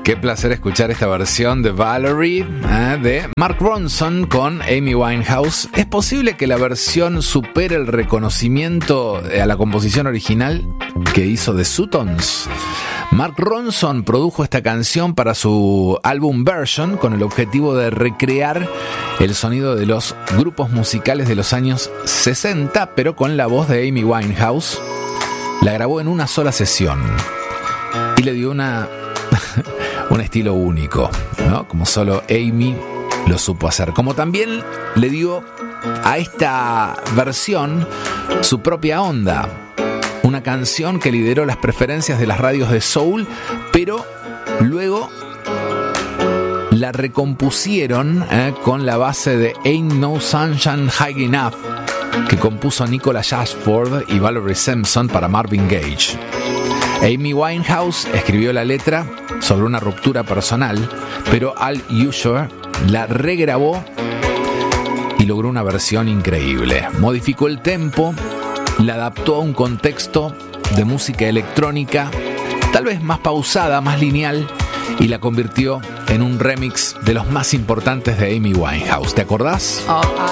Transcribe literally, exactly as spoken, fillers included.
Qué placer escuchar esta versión de Valerie ¿eh? de Mark Ronson con Amy Winehouse. ¿Es posible que la versión supere el reconocimiento a la composición original que hizo The Sutons? Mark Ronson produjo esta canción para su álbum Version con el objetivo de recrear el sonido de los grupos musicales de los años sesenta, pero con la voz de Amy Winehouse. La grabó en una sola sesión y le dio una un estilo único, ¿no? Como solo Amy lo supo hacer. Como también le dio a esta versión su propia onda. Una canción que lideró las preferencias de las radios de soul, pero luego la recompusieron eh, con la base de Ain't No Sunshine High Enough, que compuso Nicholas Ashford y Valerie Simpson para Marvin Gaye. Amy Winehouse escribió la letra sobre una ruptura personal, pero Al Usher la regrabó y logró una versión increíble. Modificó el tempo, la adaptó a un contexto de música electrónica, tal vez más pausada, más lineal, y la convirtió en un remix de los más importantes de Amy Winehouse. ¿Te acordás? Oh,